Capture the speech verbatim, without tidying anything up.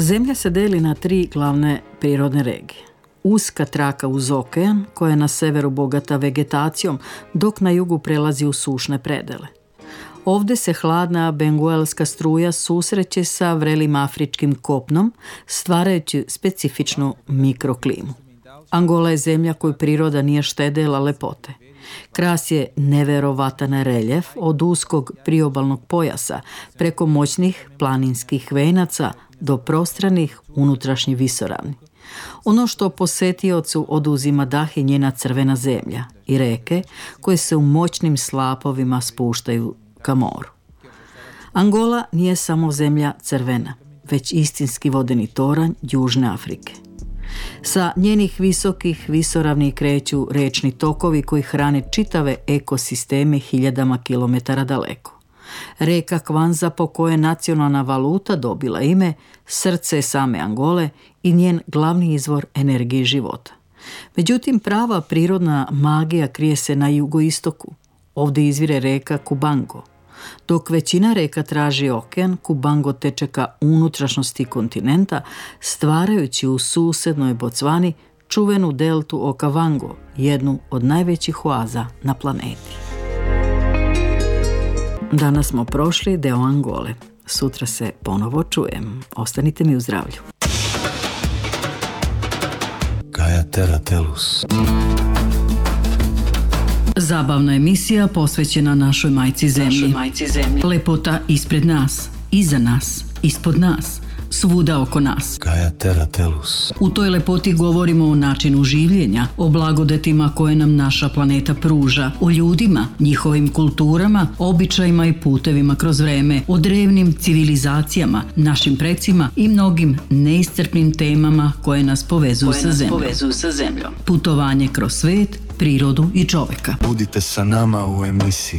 Zemlja se deli na tri glavne prirodne regije. Uska traka uz okean, koja je na severu bogata vegetacijom, dok na jugu prelazi u sušne predele. Ovdje se hladna benguelska struja susreće sa vrelim afričkim kopnom, stvarajući specifičnu mikroklimu. Angola je zemlja koju priroda nije štedela lepote. Kras je neverovatan reljef od uskog priobalnog pojasa preko moćnih planinskih venaca do prostranih unutrašnjih visoravni. Ono što posetiocu oduzima dah je njena crvena zemlja i reke koje se u moćnim slapovima spuštaju ka moru. Angola nije samo zemlja crvena, već istinski vodeni toranj Južne Afrike. Sa njenih visokih visoravni kreću rečni tokovi koji hrane čitave ekosisteme hiljadama kilometara daleko. Reka Kwanza, po kojoj je nacionalna valuta dobila ime, srce same Angole i njen glavni izvor energije života. Međutim, prava prirodna magija krije se na jugoistoku. Ovdje izvire reka Kubango. Dok većina reka traži okean, Kubango teče ka unutrašnjosti kontinenta, stvarajući u susednoj Bocvani čuvenu deltu Okavango, jednu od najvećih oaza na planeti. Danas smo prošli deo Angole. Sutra se ponovo čujem. Ostanite mi u zdravlju. Gaia Terra Tellus. Zabavna emisija posvećena našoj majci zemlji. Našoj majci zemlji. Lepota ispred nas, iza nas, ispod nas, svuda oko nas. Gaia Terra Tellus. U toj lepoti govorimo o načinu življenja, o blagodetima koje nam naša planeta pruža, o ljudima, njihovim kulturama, običajima i putevima kroz vreme, o drevnim civilizacijama, našim precima i mnogim neiscrpnim temama koje nas povezuju koje sa nas zemljom. povezuju sa zemljom. Putovanje kroz svet, prirodu i čoveka. Budite sa nama u emisiji